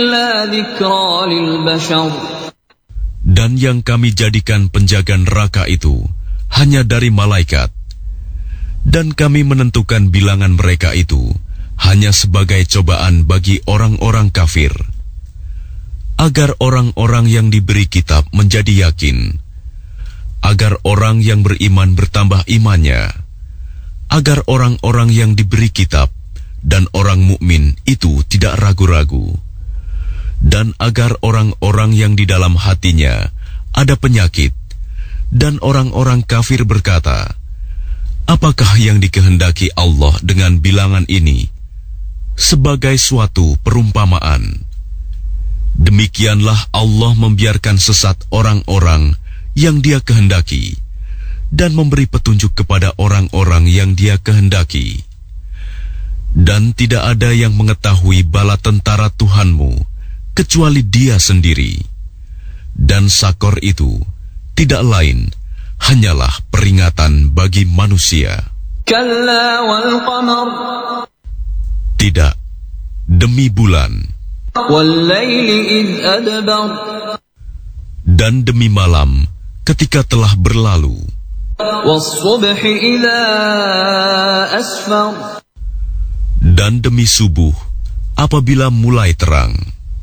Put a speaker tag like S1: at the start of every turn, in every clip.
S1: Dan yang kami jadikan penjaga neraka itu hanya dari malaikat. Dan kami menentukan bilangan mereka itu hanya sebagai cobaan bagi orang-orang kafir, agar orang-orang yang diberi kitab menjadi yakin, agar orang yang beriman bertambah imannya, agar orang-orang yang diberi kitab dan orang mukmin itu tidak ragu-ragu, dan agar orang-orang yang di dalam hatinya ada penyakit dan orang-orang kafir berkata, apakah yang dikehendaki Allah dengan bilangan ini? Sebagai suatu perumpamaan. Demikianlah Allah membiarkan sesat orang-orang yang Dia kehendaki dan memberi petunjuk kepada orang-orang yang Dia kehendaki. Dan tidak ada yang mengetahui bala tentara Tuhanmu kecuali Dia sendiri. Dan Sakor itu tidak lain hanyalah peringatan bagi manusia.
S2: Kalla wal qamar.
S1: Tidak, demi bulan.
S2: Wal laili idh adbar.
S1: Dan demi malam ketika telah berlalu.
S2: Was subhi idza asfar.
S1: Dan demi subuh apabila mulai terang.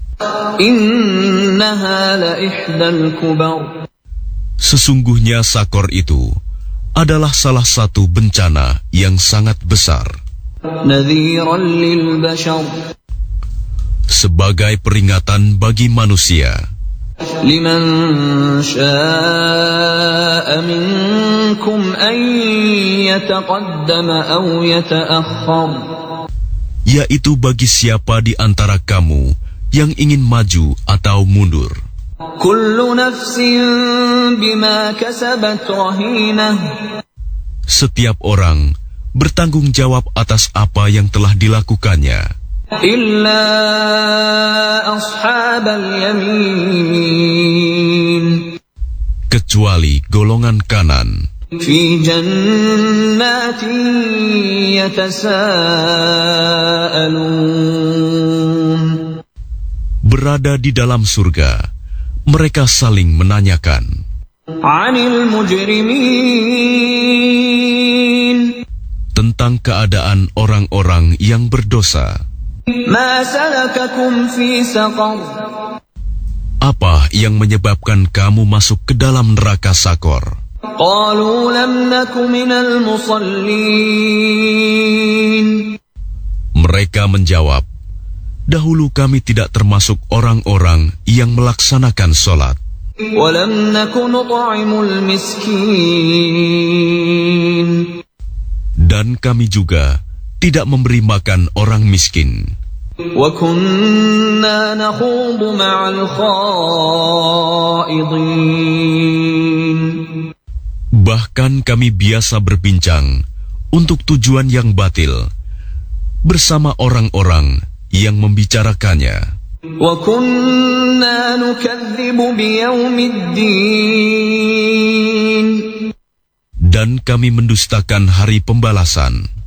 S2: Innaha la ihdal kubar.
S1: Sesungguhnya Sakor itu adalah salah satu bencana yang sangat besar.
S2: Nadhiran lil bashar.
S1: Sebagai peringatan bagi manusia.
S2: Liman syaa'a minkum an yataqaddama aw yata'akhkhar.
S1: Yaitu bagi siapa di antara kamu yang ingin maju atau mundur.
S2: Kullu nafsin bima kasabat rahinah.
S1: Setiap orang bertanggung jawab atas apa yang telah dilakukannya.
S2: Illa ashabal yamin.
S1: Kecuali golongan kanan.
S2: Fi jannatin yatasaalun.
S1: Berada di dalam surga, mereka saling menanyakan.
S2: Anil mujrimin.
S1: Tentang keadaan orang-orang yang berdosa.
S2: Ma salakakum fi saqar.
S1: Apa yang menyebabkan kamu masuk ke dalam neraka Sakor?
S2: Qalu lam naku minal musallin.
S1: Mereka menjawab, dahulu kami tidak termasuk orang-orang yang melaksanakan sholat.
S2: Walam naku nut'imul miskin.
S1: Dan kami juga tidak memberi makan orang miskin.
S2: Wa kunna nakhudu ma'al khaidin.
S1: Bahkan kami biasa berbincang untuk tujuan yang batil bersama orang-orang yang membicarakannya.
S2: Wa kunna nukadzibu biyaumiddin.
S1: Dan kami mendustakan hari pembalasan.